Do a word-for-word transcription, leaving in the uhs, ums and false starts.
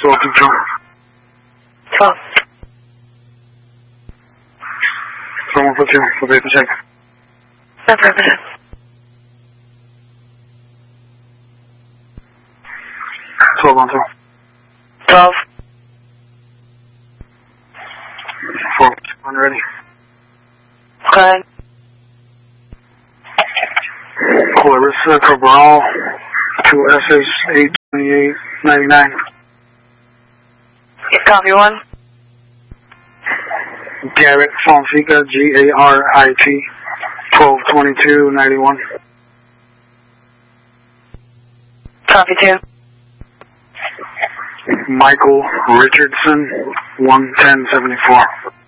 twelve control. twelve. twelve one four two, for paper check. Affirmative. twelve on two. twelve. four one ready. Good. Clarissa Cabral, two S S eight twenty-eight ninety-nine. Copy one. Garrett Fonseca, G A R I T, twelve twenty-two ninety-one. Copy two. Michael Richardson, one ten seventy-four.